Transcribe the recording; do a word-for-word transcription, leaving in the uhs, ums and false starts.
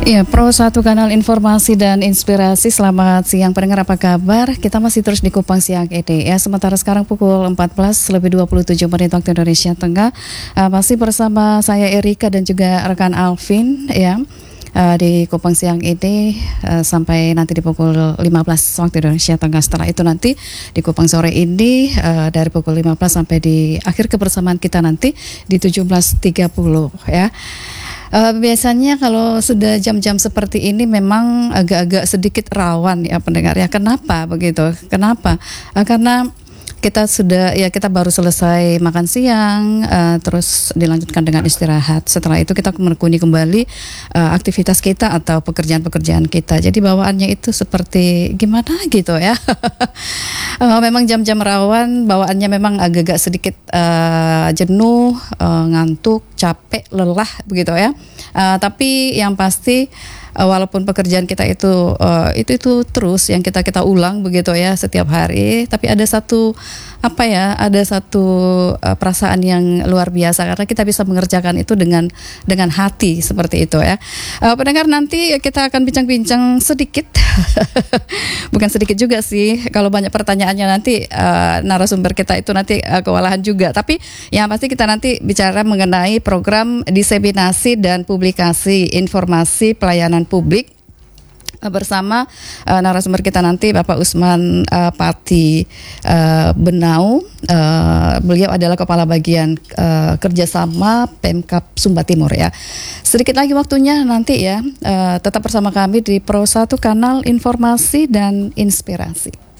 Iya, Pro satu Kanal Informasi dan Inspirasi. Selamat siang pendengar, apa kabar? Kita masih terus di Kupang Siang ini ya. Sementara sekarang pukul empat belas lebih dua puluh tujuh menit waktu Indonesia Tengah. Uh, masih bersama saya Erika dan juga rekan Alvin ya. Uh, di Kupang Siang ini uh, sampai nanti di pukul lima belas waktu Indonesia Tengah. Setelah itu nanti di Kupang Sore ini uh, dari pukul lima belas sampai di akhir kebersamaan kita nanti di tujuh belas tiga puluh ya. Uh, biasanya kalau sudah jam-jam seperti ini memang agak-agak sedikit rawan ya pendengar ya. Kenapa begitu? Kenapa? Uh, karena kita sudah ya kita baru selesai makan siang, uh, terus dilanjutkan dengan istirahat. Setelah itu kita menekuni kembali uh, aktivitas kita atau pekerjaan-pekerjaan kita. Jadi bawaannya itu seperti gimana gitu ya. uh, memang jam-jam rawan, bawaannya memang agak-agak sedikit uh, jenuh, uh, ngantuk, capek, lelah begitu ya. Uh, tapi yang pasti Uh, walaupun pekerjaan kita itu uh, itu itu terus yang kita kita ulang begitu ya setiap hari, tapi ada satu apa ya ada satu uh, perasaan yang luar biasa karena kita bisa mengerjakan itu dengan dengan hati seperti itu ya. Uh, pendengar, nanti kita akan bincang-bincang sedikit, bukan sedikit juga sih kalau banyak pertanyaannya nanti uh, narasumber kita itu nanti uh, kewalahan juga. Tapi yang pasti kita nanti bicara mengenai program diseminasi dan publikasi informasi pelayanan publik bersama uh, narasumber kita nanti Bapak Usman uh, Pati uh, Benau. Uh, beliau adalah Kepala Bagian uh, Kerjasama Pemkab Sumba Timur ya. Sedikit lagi waktunya nanti ya. Uh, tetap bersama kami di Pro satu Kanal Informasi dan Inspirasi.